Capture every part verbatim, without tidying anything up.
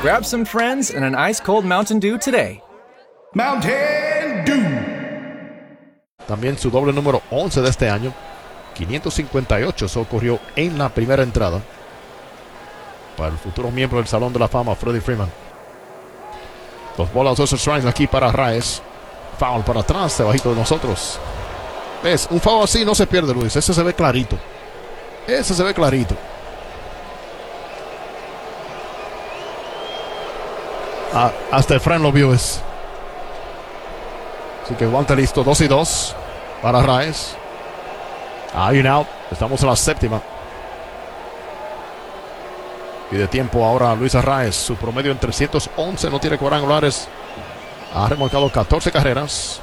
Grab some friends and an ice-cold Mountain Dew today. Mountain Dew. También su doble número once de este año. quinientos cincuenta y ocho, eso ocurrió en la primera entrada. Para el futuro miembro del Salón de la Fama, Freddie Freeman. Dos bolas, dos strikes aquí para Raez. Foul para atrás, debajito de nosotros. ¿Ves? Un foul así no se pierde, Luis. Ese se ve clarito. Ese se ve clarito. Ah, hasta Efraín lo vio es. Así que guante listo, dos y dos para Raez. Hay un out, estamos en la séptima. Y de tiempo ahora Luis Arraez, su promedio en trescientos once, no tiene cuadrangulares. Ha remolcado catorce carreras.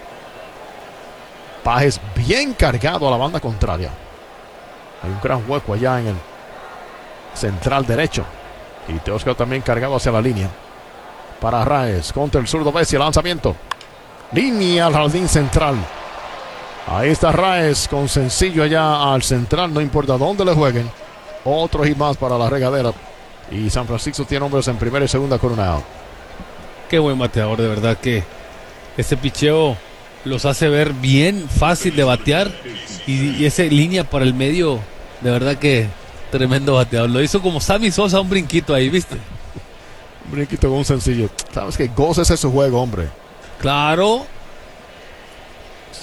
Pajes bien cargado a la banda contraria. Hay un gran hueco allá en el central derecho. Y Teoscar también cargado hacia la línea. Para Arraez, contra el zurdo Bessi, el lanzamiento. Línea al jardín central. Ahí está Raez con sencillo allá al central, no importa dónde le jueguen. Otro hit más para la regadera. Y San Francisco tiene hombres en primera y segunda con un out. Qué buen bateador, de verdad que ese picheo los hace ver bien fácil de batear. Y, y esa línea para el medio, de verdad que tremendo bateador. Lo hizo como Sammy Sosa, un brinquito ahí, ¿viste? Un brinquito con un sencillo. Sabes que goces ese juego, hombre. Claro.